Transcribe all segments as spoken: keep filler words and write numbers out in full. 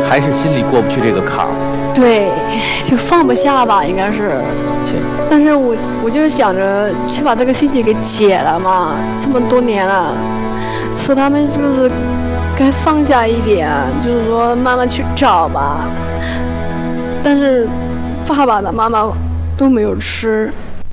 还是心里过不去这个坎儿。 对，就放不下吧，应该是。但是我我就是想着去把这个心结给解了嘛，这么多年了，说他们是不是该放下一点，就是说慢慢去找吧。但是爸爸的妈妈都没有吃。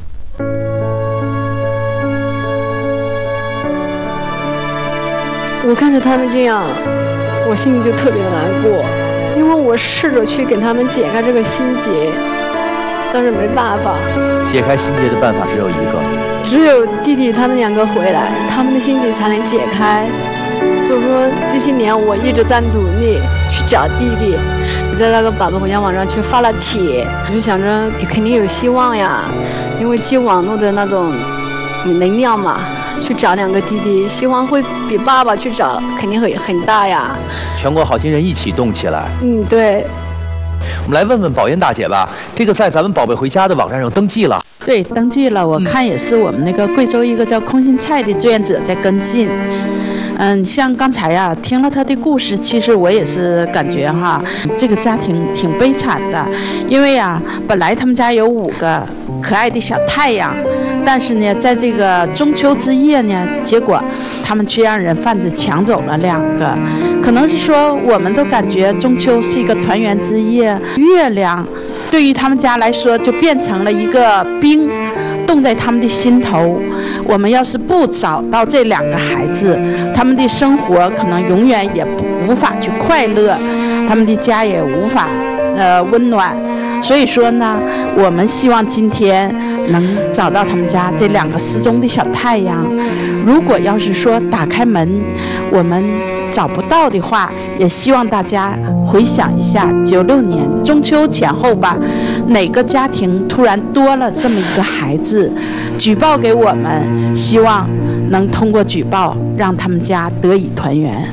我看着他们这样，我心里就特别的难过，因为我试着去给他们解开这个心结，但是没办法。 解开心结的办法只有一个， 只有弟弟他们两个回来，他们的心结才能解开。所以说这些年我一直在努力去找弟弟，我在那个宝贝回家网上去发了帖，我就想着肯定有希望呀，因为借网络的那种能量嘛，去找两个弟弟，希望会比爸爸去找肯定很很大呀。 全国好心人一起动起来。 嗯，对。 我们来问问宝燕大姐吧，这个在咱们宝贝回家的网站上登记了。 对，登记了。我看也是我们那个贵州一个叫空心菜的志愿者在跟进。嗯，像刚才呀、啊，听了他的故事，其实我也是感觉哈，这个家庭挺悲惨的，因为呀、啊，本来他们家有五个可爱的小太阳，但是呢，在这个中秋之夜呢，结果他们却让人贩子抢走了两个。可能是说，我们都感觉中秋是一个团圆之夜，月亮对于他们家来说就变成了一个冰。冻在他们的心头，我们要是不找到这两个孩子，他们的生活可能永远也无法去快乐，他们的家也无法呃温暖。所以说呢，我们希望今天能找到他们家这两个失踪的小太阳。如果要是说打开门，我们找不到的话，也希望大家回想一下九六年中秋前后吧，哪个家庭突然多了这么一个孩子，举报给我们，希望能通过举报让他们家得以团圆。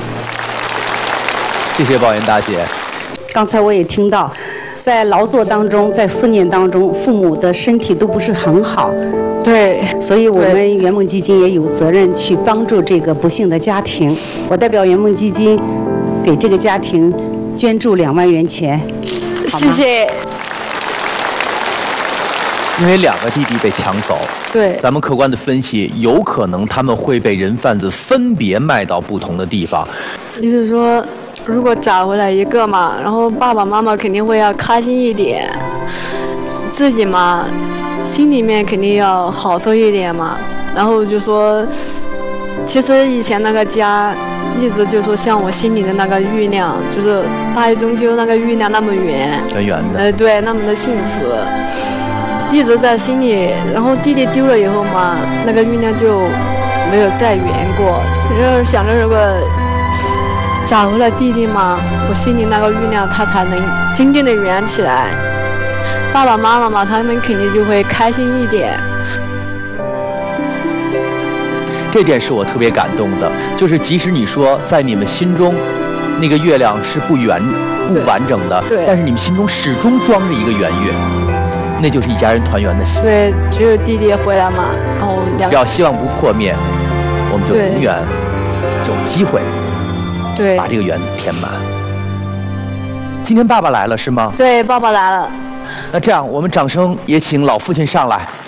谢谢宝燕大姐。 刚才我也听到，在劳作当中，在思念当中，父母的身体都不是很好。 对， 所以我们圆梦基金也有责任去帮助这个不幸的家庭。我代表圆梦基金给这个家庭捐助两万元钱。 谢谢。 因为两个弟弟被抢走， 对， 咱们客观的分析，有可能他们会被人贩子分别卖到不同的地方。 意思说，如果找回来一个嘛，然后爸爸妈妈肯定会要开心一点，自己嘛，心里面肯定要好受一点嘛。然后就说，其实以前那个家，一直就说像我心里的那个月亮，就是大一中秋那个月亮那么圆， 圆圆的， 呃，对，那么的幸福。一直在心里，然后弟弟丢了以后嘛，那个月亮就没有再圆过。就是想着如果找回了弟弟嘛，我心里那个月亮它才能真正的圆起来。爸爸妈妈嘛，他们肯定就会开心一点。 这点是我特别感动的，就是即使你说在你们心中那个月亮是不圆不完整的，但是你们心中始终装着一个圆月。那就是一家人团圆的心。 对，只有弟弟回来嘛，然后两只要希望不破灭，我们就永远有机会对把这个圆填满。今天爸爸来了是吗？ 对，爸爸来了。 那这样，我们掌声也请老父亲上来。